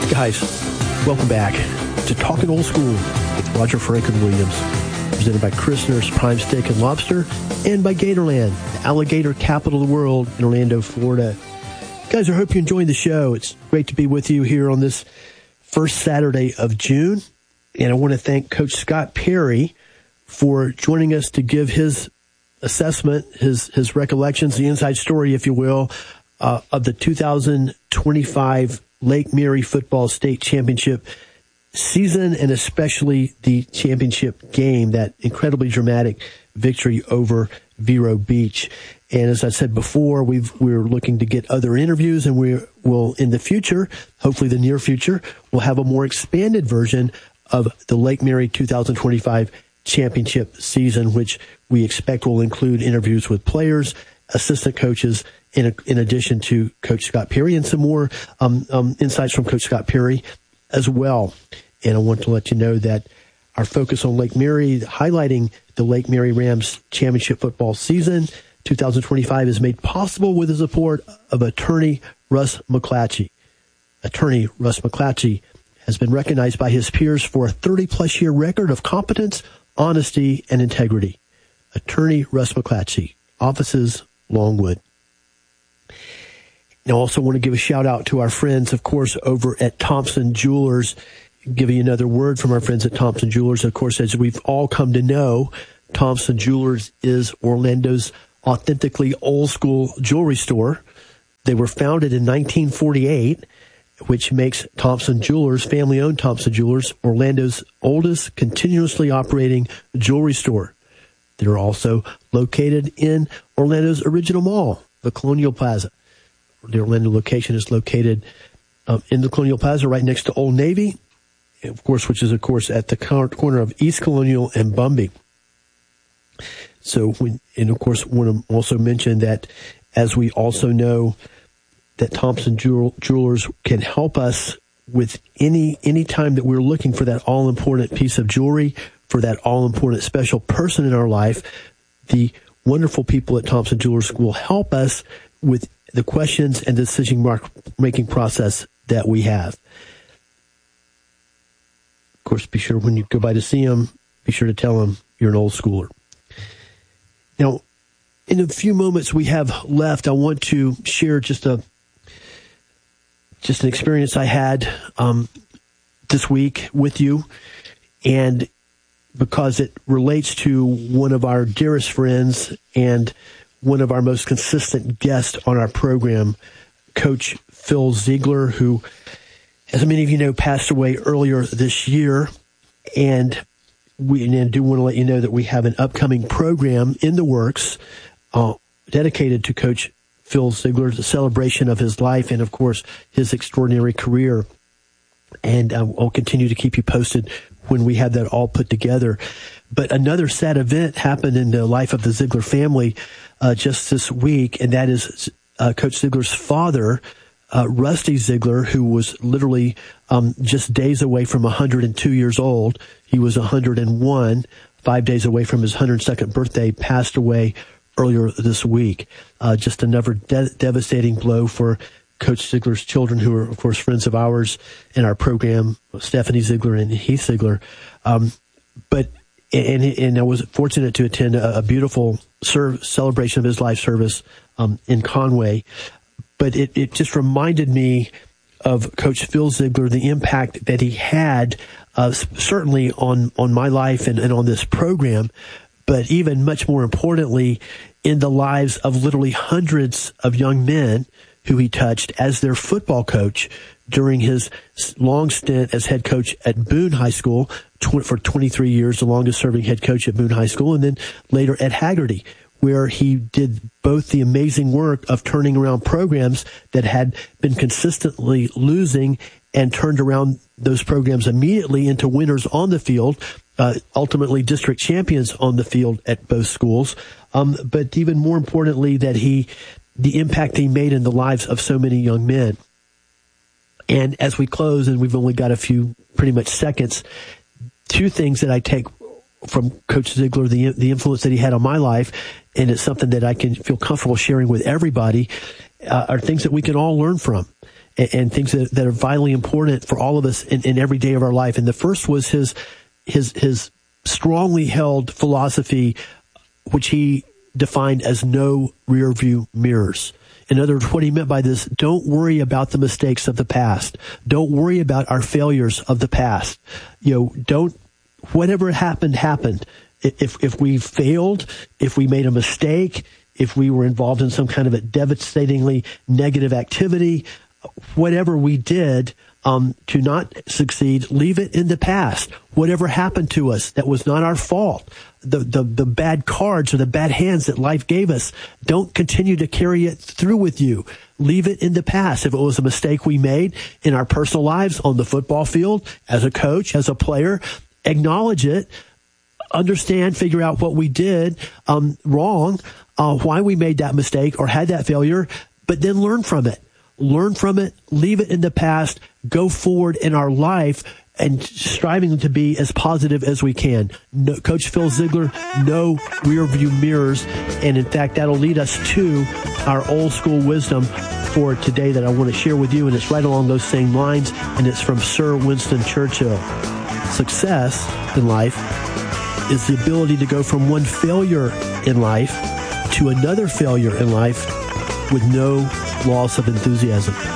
Guys, welcome back to Talking Old School with Roger Franklin Williams, presented by Christner's Prime Steak and Lobster and by Gatorland, the alligator capital of the world in Orlando, Florida. Guys, I hope you're enjoying the show. It's great to be with you here on this first Saturday of June. And I want to thank Coach Scott Perry for joining us to give his assessment, his recollections, the inside story, if you will, of the 2025 Lake Mary Football State Championship season, and especially the championship game, that incredibly dramatic victory over Vero Beach. And as I said before, we're looking to get other interviews, and we will, in the future, hopefully the near future, we'll have a more expanded version of the Lake Mary 2025 championship season, which we expect will include interviews with players, assistant coaches, in addition to Coach Scott Perry, and some more insights from Coach Scott Perry as well. And I want to let you know that our focus on Lake Mary, highlighting the Lake Mary Rams championship football season 2025, is made possible with the support of attorney Russ McClatchy. Attorney Russ McClatchy has been recognized by his peers for a 30-plus year record of competence, honesty, and integrity. Attorney Russ McClatchy, offices Longwood. I also want to give a shout out to our friends, of course, over at Thompson Jewelers. Give you another word from our friends at Thompson Jewelers. Of course, as we've all come to know, Thompson Jewelers is Orlando's authentically old school jewelry store. They were founded in 1948, which makes Thompson Jewelers, family-owned Thompson Jewelers, Orlando's oldest continuously operating jewelry store. They're also located in Orlando's original mall, the Colonial Plaza. The Orlando location is located in the Colonial Plaza right next to Old Navy, of course, which is, of course, at the corner of East Colonial and Bumby. So, and of course, want to also mention that, as we also know, that Thompson Jewelers can help us with any time that we're looking for that all-important piece of jewelry, for that all-important special person in our life. The wonderful people at Thompson Jewelers will help us with the questions and decision-making process that we have. Of course, be sure when you go by to see them, be sure to tell them you're an old schooler. Now, in a few moments we have left, I want to share just an experience I had this week with you, and because it relates to one of our dearest friends and one of our most consistent guests on our program, Coach Phil Ziegler, who, as many of you know, passed away earlier this year. And we do want to let you know that we have an upcoming program in the works dedicated to Coach Phil Ziegler, the celebration of his life and, of course, his extraordinary career. And I'll continue to keep you posted when we have that all put together. But another sad event happened in the life of the Ziegler family just this week, and that is Coach Ziegler's father, Rusty Ziegler, who was literally just days away from 102 years old. He was 101, 5 days away from his 102nd birthday, passed away earlier this week. Just another devastating blow for Coach Ziegler's children, who are, of course, friends of ours in our program, Stephanie Ziegler and Heath Ziegler. But I was fortunate to attend a beautiful celebration of his life service in Conway. But it just reminded me of Coach Phil Ziegler, the impact that he had, certainly on my life and on this program, but even much more importantly, in the lives of literally hundreds of young men who he touched as their football coach during his long stint as head coach at Boone High School for 23 years, the longest serving head coach at Boone High School, and then later at Hagerty, where he did both the amazing work of turning around programs that had been consistently losing and turned around those programs immediately into winners on the field, ultimately district champions on the field at both schools. But even more importantly, that the impact he made in the lives of so many young men. And as we close, and we've only got a few pretty much seconds, two things that I take from Coach Ziegler, the influence that he had on my life, and it's something that I can feel comfortable sharing with everybody, are things that we can all learn from. and things that are vitally important for all of us in every day of our life. And the first was his strongly held philosophy, which he defined as no rear view mirrors. In other words, what he meant by this, don't worry about the mistakes of the past. Don't worry about our failures of the past. Whatever happened, happened. If we failed, if we made a mistake, if we were involved in some kind of a devastatingly negative activity, whatever we did to not succeed, leave it in the past. Whatever happened to us that was not our fault, the bad cards or the bad hands that life gave us, don't continue to carry it through with you. Leave it in the past. If it was a mistake we made in our personal lives, on the football field, as a coach, as a player, acknowledge it, understand, figure out what we did wrong, why we made that mistake or had that failure, but then learn from it. Learn from it, leave it in the past, go forward in our life, and striving to be as positive as we can. No, Coach Phil Ziegler, no rear view mirrors. And in fact, that'll lead us to our old school wisdom for today that I want to share with you. And it's right along those same lines. And it's from Sir Winston Churchill. Success in life is the ability to go from one failure in life to another failure in life with no loss of enthusiasm.